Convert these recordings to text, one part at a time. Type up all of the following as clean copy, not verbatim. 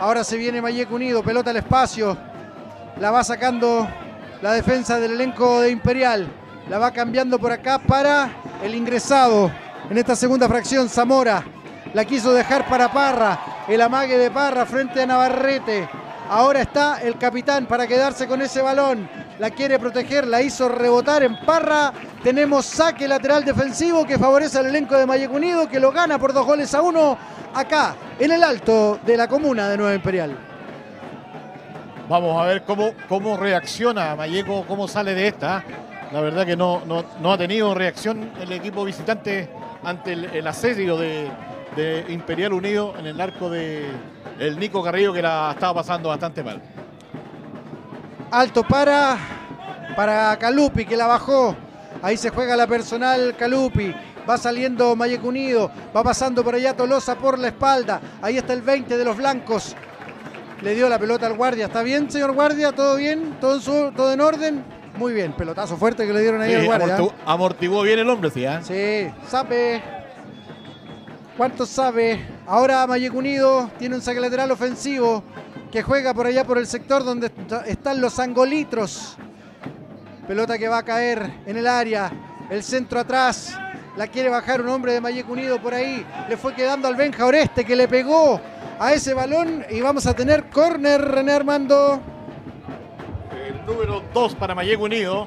Ahora se viene Malleco Unido, pelota al espacio. La va sacando la defensa del elenco de Imperial. La va cambiando por acá para el ingresado en esta segunda fracción, Zamora. La quiso dejar para Parra. El amague de Parra frente a Navarrete. Ahora está el capitán para quedarse con ese balón. La quiere proteger, la hizo rebotar en Parra. Tenemos saque lateral defensivo que favorece al elenco de Malleco Unido, que lo gana por 2-1 acá en el alto de la comuna de Nueva Imperial. Vamos a ver cómo reacciona Malleco, cómo sale de esta. La verdad que no ha tenido reacción el equipo visitante ante el asedio de Imperial Unido en el arco de el Nico Carrillo, que la estaba pasando bastante mal. Alto para Calupi, que la bajó. Ahí se juega la personal Calupi. Va saliendo Malleco Unido. Va pasando por allá Tolosa por la espalda. Ahí está el 20 de los blancos. Le dio la pelota al guardia. ¿Está bien, señor guardia? ¿Todo bien? ¿Todo en orden? Muy bien. Pelotazo fuerte que le dieron ahí al guardia. Amortiguó bien el hombre, sí. Sí, sabe. ¿Cuánto sabe? Ahora Malleco Unido tiene un saque lateral ofensivo que juega por allá por el sector donde están los angolitros. Pelota que va a caer en el área. El centro atrás. La quiere bajar un hombre de Malleco Unido por ahí. Le fue quedando al Benja Oreste, que le pegó a ese balón. Y vamos a tener córner, René Armando. El número 2 para Malleco Unido.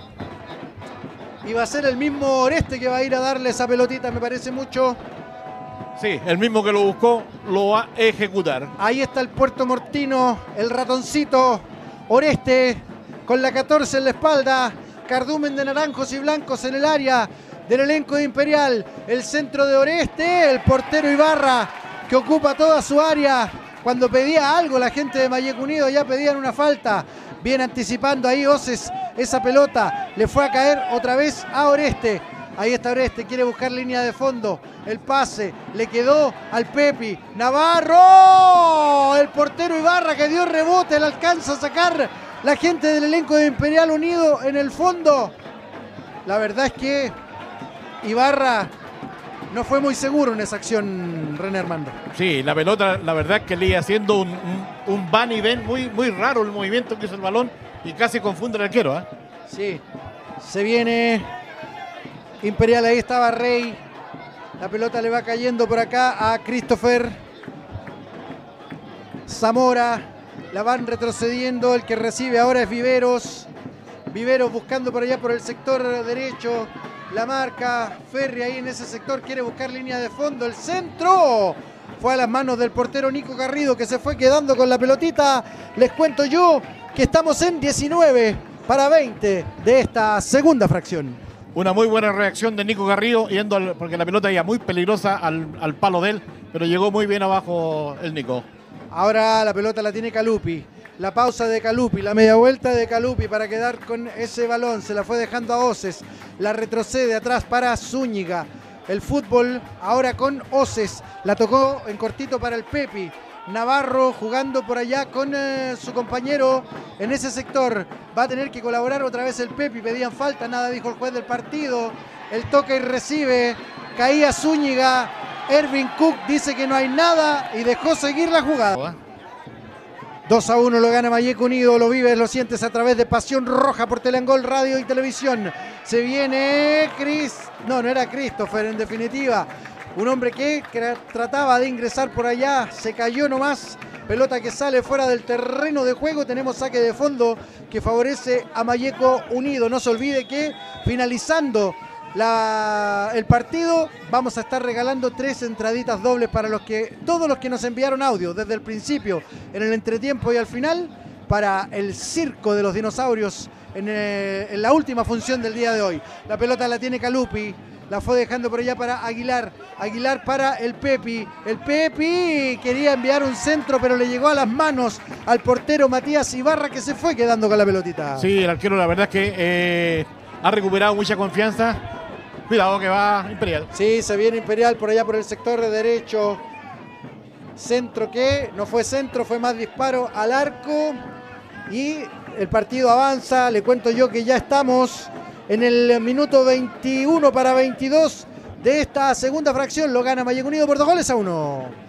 Y va a ser el mismo Oreste que va a ir a darle esa pelotita, me parece mucho. Sí, el mismo que lo buscó lo va a ejecutar. Ahí está el Puerto Mortino, el ratoncito Oreste con la 14 en la espalda. Cardumen de naranjos y blancos en el área del elenco de Imperial. El centro de Oreste, el portero Ibarra que ocupa toda su área. Cuando pedía algo la gente de Malleco Unido ya pedían una falta. Bien anticipando ahí Oces esa pelota. Le fue a caer otra vez a Oreste. Ahí está Oreste, quiere buscar línea de fondo. El pase le quedó al Pepi. Navarro, el portero Ibarra que dio rebote, le alcanza a sacar la gente del elenco de Imperial Unido en el fondo. La verdad es que Ibarra no fue muy seguro en esa acción, René Armando. Sí, la pelota, la verdad es que le iba haciendo un van y ven muy raro el movimiento que hizo el balón y casi confunde al arquero. Sí, se viene Imperial, ahí estaba Rey. La pelota le va cayendo por acá a Christopher Zamora. La van retrocediendo. El que recibe ahora es Viveros. Viveros buscando por allá por el sector derecho. La marca Ferri ahí en ese sector. Quiere buscar línea de fondo. El centro fue a las manos del portero Nico Garrido, que se fue quedando con la pelotita. Les cuento yo que estamos en 19-20 de esta segunda fracción. Una muy buena reacción de Nico Garrido, porque la pelota iba muy peligrosa al palo de él, pero llegó muy bien abajo el Nico. Ahora la pelota la tiene Calupi. La pausa de Calupi, la media vuelta de Calupi para quedar con ese balón. Se la fue dejando a Oces. La retrocede atrás para Zúñiga. El fútbol ahora con Oces. La tocó en cortito para el Pepi. Navarro jugando por allá con su compañero en ese sector. Va a tener que colaborar otra vez el Pepi. Pedían falta, nada dijo el juez del partido. El toca y recibe. Caía Zúñiga. Ervin Cook dice que no hay nada y dejó seguir la jugada. 2-1 lo gana Malleco Unido. Lo vives, lo sientes a través de Pasión Roja por Telangol Radio y Televisión. Se viene no era Christopher en definitiva. Un hombre que trataba de ingresar por allá, se cayó nomás. Pelota que sale fuera del terreno de juego. Tenemos saque de fondo que favorece a Malleco Unido. No se olvide que finalizando el partido vamos a estar regalando 3 entraditas dobles para todos los que nos enviaron audio desde el principio, en el entretiempo y al final, para el circo de los dinosaurios en la última función del día de hoy. La pelota la tiene Calupi. La fue dejando por allá para Aguilar. Aguilar para el Pepi. El Pepi quería enviar un centro, pero le llegó a las manos al portero Matías Ibarra, que se fue quedando con la pelotita. Sí, el arquero la verdad es que ha recuperado mucha confianza. Cuidado que va Imperial. Sí, se viene Imperial por allá por el sector de derecho. Centro que no fue centro, fue más disparo al arco. Y el partido avanza. Le cuento yo que ya estamos en el minuto 21 para 22 de esta segunda fracción. Lo gana Malleco Unido por 2-1.